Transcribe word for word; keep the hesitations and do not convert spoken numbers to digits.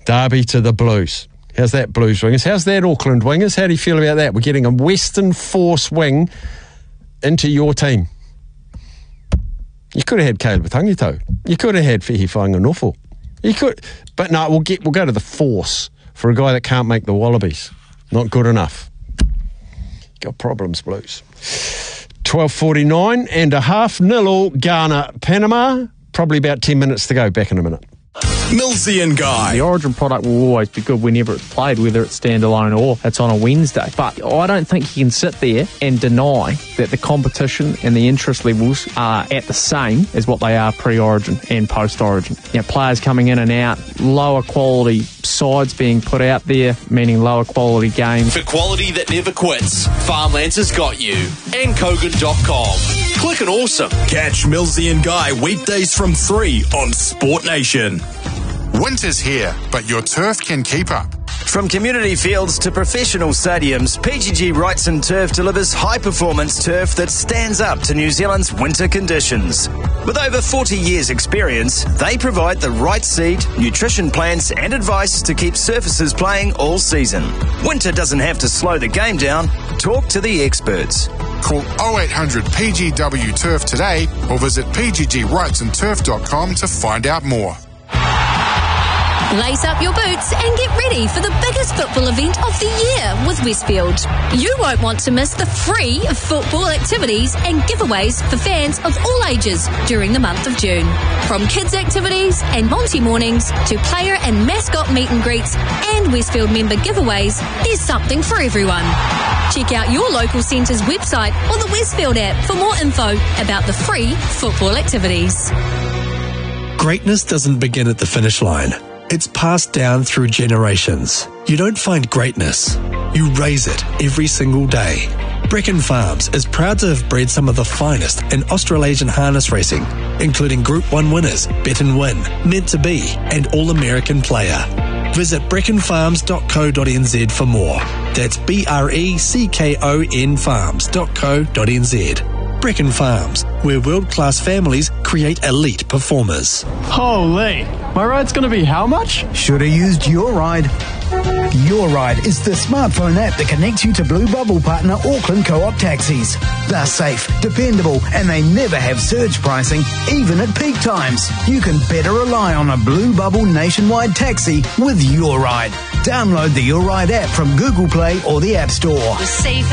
Derby to the Blues. How's that, Blues wingers? How's that, Auckland wingers? How do you feel about that? We're getting a Western Force wing into your team. You could have had Caleb Tangito. You could have had Whihi Whanganofo. You could, but no, we'll get we'll go to the Force for a guy that can't make the Wallabies. Not good enough. Got problems, Blues. twelve forty-nine and a half, nil all, Ghana, Panama. Probably about ten minutes to go. Back in a minute. Millsy and Guy. The Origin product will always be good whenever it's played, whether it's standalone or it's on a Wednesday. But I don't think you can sit there and deny that the competition and the interest levels are at the same as what they are pre-Origin and post-Origin. You know, players coming in and out, lower quality sides being put out there, meaning lower quality games. For quality that never quits, Farmlands has got you. and kogan dot com. Click and awesome. Catch Millsy and Guy weekdays from three on Sport Nation. Winter's here, but your turf can keep up. From community fields to professional stadiums, P G G Wrightson Turf delivers high-performance turf that stands up to New Zealand's winter conditions. With over forty years' experience, they provide the right seed, nutrition plans and advice to keep surfaces playing all season. Winter doesn't have to slow the game down. Talk to the experts. Call oh eight hundred P G W Turf today or visit p g g wrightson turf dot com to find out more. Lace up your boots and get ready for the biggest football event of the year with Westfield. You won't want to miss the free football activities and giveaways for fans of all ages during the month of June. From kids' activities and Monty mornings to player and mascot meet and greets and Westfield member giveaways, there's something for everyone. Check out your local centre's website or the Westfield app for more info about the free football activities. Greatness doesn't begin at the finish line. It's passed down through generations. You don't find greatness. You raise it every single day. Brecon Farms is proud to have bred some of the finest in Australasian harness racing, including Group one winners, Bet and Win, Meant to Be, and All-American Player. Visit brecon farms dot co dot n z for more. That's B R E C K O N farms dot co dot n z. Brecon Farms, where world-class families create elite performers. Holy, my ride's going to be how much? Should have used Your Ride. Your Ride is the smartphone app that connects you to Blue Bubble partner Auckland Co-op taxis. They're safe, dependable, and they never have surge pricing, even at peak times. You can better rely on a Blue Bubble nationwide taxi with Your Ride. Download the Your Ride app from Google Play or the App Store.